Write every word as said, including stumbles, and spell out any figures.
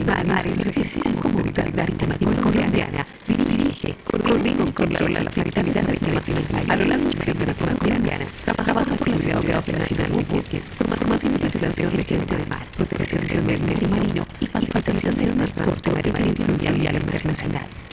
Mar en su ejercicio como autoridad marítima colombiana, dirige, coordina y controla las actividades marítimas a lo largo del océano colombiana. Trabaja por la seguridad operacional de buques, formación y legislación de gente de mar, protección del medio marino y facilitación del transporte marítimo fluvial internacional.